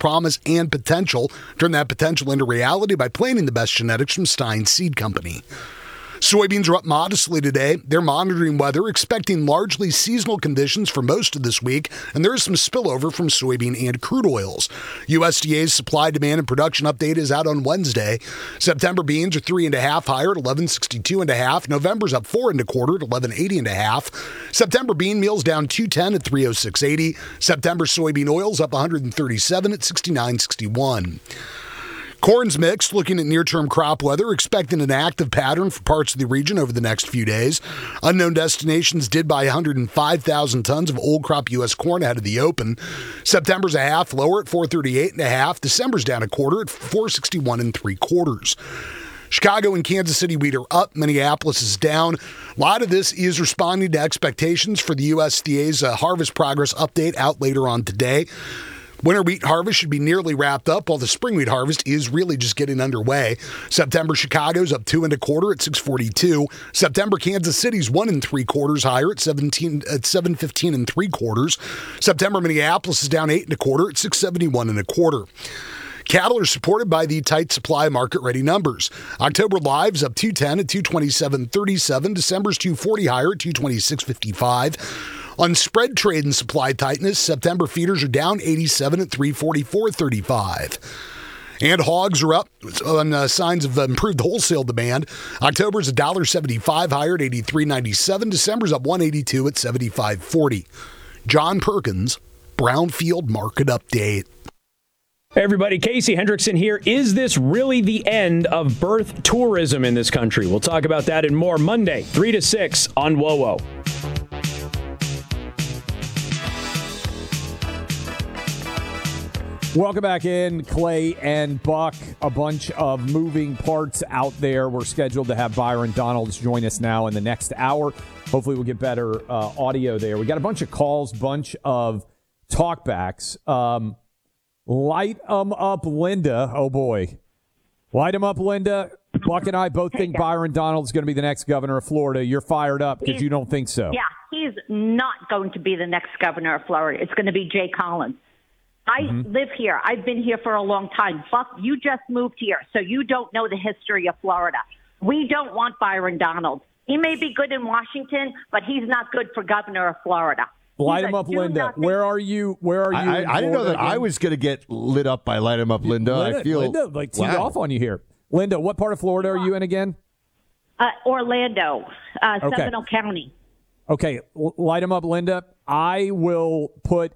promise and potential. Turn that potential into reality by planting the best genetics from Stein Seed Company. Soybeans are up modestly today. They're monitoring weather, expecting largely seasonal conditions for most of this week, and there is some spillover from soybean and crude oils. USDA's supply, demand, and production update is out on Wednesday. September beans are 3.5 higher at 1162.5. November's up 4.25 at 1180.5. September bean meal's down 210 at 306.80. September soybean oil's up 137 at 69.61. Corn's mixed, looking at near-term crop weather, expecting an active pattern for parts of the region over the next few days. Unknown Destinations did buy 105,000 tons of old crop U.S. corn ahead of the open. September's a half lower at 438.5. December's down a quarter at 461.75. Chicago and Kansas City wheat are up. Minneapolis is down. A lot of this is responding to expectations for the USDA's harvest progress update out later on today. Winter wheat harvest should be nearly wrapped up, while the spring wheat harvest is really just getting underway. September Chicago's up 2.25 at 642. September Kansas City's 1.75 higher at 715.75. September Minneapolis is down 8.25 at 671.25. Cattle are supported by the tight supply market-ready numbers. October live's up 210 at 227.37. December's 240 higher at 226.55. On spread trade and supply tightness, September feeders are down 87 at 344.35. And hogs are up on signs of improved wholesale demand. October's $1.75 higher at 83.97. December's up 182 at 75.40. John Perkins, Brownfield Market Update. Hey everybody, Casey Hendrickson here. Is this really the end of birth tourism in this country? We'll talk about that and more Monday, 3 to 6 on WOWO. Welcome back in, Clay and Buck. A bunch of moving parts out there. We're scheduled to have Byron Donalds join us now in the next hour. Hopefully we'll get better audio there. We got a bunch of calls, bunch of talkbacks. Light 'em up, Linda. Oh, boy. Light 'em up, Linda. Buck and I both think Byron Donalds is going to be the next governor of Florida. You're fired up because you don't think so. Yeah, he's not going to be the next governor of Florida. It's going to be Jay Collins. I live here. I've been here for a long time. Buck, you just moved here, so you don't know the history of Florida. We don't want Byron Donalds. He may be good in Washington, but he's not good for governor of Florida. Light him up, Linda. Where are you? I didn't know that I was going to get lit up by Light him up, Linda. I feel Linda teed off on you here. Linda, what part of Florida are you in again? Orlando, Seminole County. Okay, light him up, Linda. I will put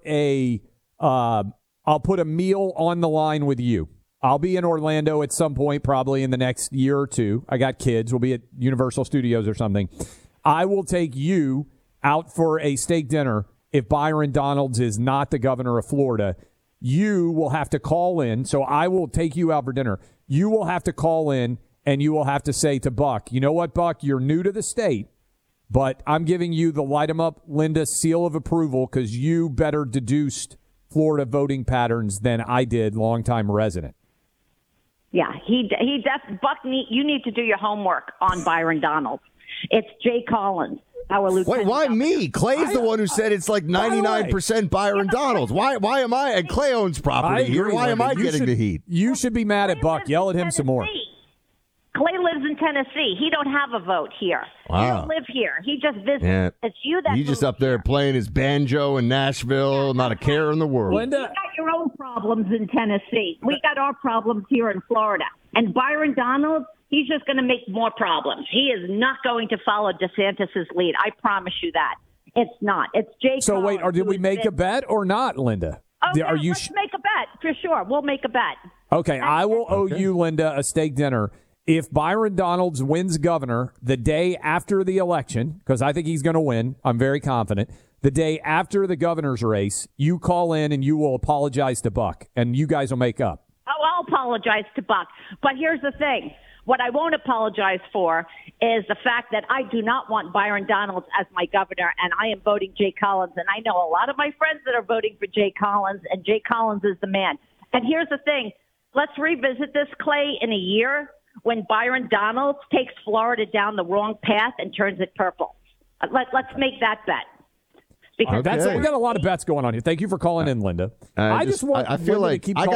I'll put a meal on the line with you. I'll be in Orlando at some point, probably in the next year or two. I got kids. We'll be at Universal Studios or something. I will take you out for a steak dinner if Byron Donalds is not the governor of Florida. You will have to call in. So I will take you out for dinner. You will have to call in, and you will have to say to Buck, you know what, Buck, you're new to the state, but I'm giving you the Light 'em up, Linda, seal of approval because you better deduced Florida voting patterns than I did, longtime resident. Yeah, Buck, you need to do your homework on Byron Donalds. It's Jay Collins, our lieutenant. Wait, why me? Clay's the one who said it's like 99% Byron Donalds. Why am I? And Clay owns property here. Why am I getting the heat? You should be mad at Buck. Yell at him some more. Clay lives in Tennessee. He don't have a vote here. Wow. He don't live here. He just visits. Yeah. It's you that He's just up there playing his banjo in Nashville, not a care in the world. Linda, you got your own problems in Tennessee. We got our problems here in Florida. And Byron Donalds, he's just going to make more problems. He is not going to follow DeSantis' lead. I promise you that. It's not. It's Jay So Collins. wait, did we make a bet or not, Linda? Oh, yeah, let's make a bet for sure. We'll make a bet. Okay, I will owe you, Linda, a steak dinner. If Byron Donalds wins governor the day after the election, because I think he's going to win, I'm very confident, the day after the governor's race, you call in and you will apologize to Buck, and you guys will make up. Oh, I'll apologize to Buck. But here's the thing. What I won't apologize for is the fact that I do not want Byron Donalds as my governor, and I am voting Jay Collins. And I know a lot of my friends that are voting for Jay Collins, and Jay Collins is the man. And here's the thing. Let's revisit this, Clay, in a year when Byron Donalds takes Florida down the wrong path and turns it purple. Let's make that bet. Because we got a lot of bets going on here. Thank you for calling in, Linda. I just want I feel Linda like to keep I